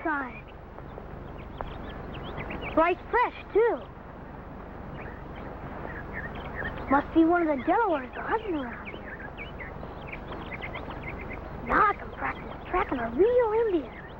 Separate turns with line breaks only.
sign. Right fresh, too. Must be one of the Delawares hunting around here. Now I can practice tracking a real Indian.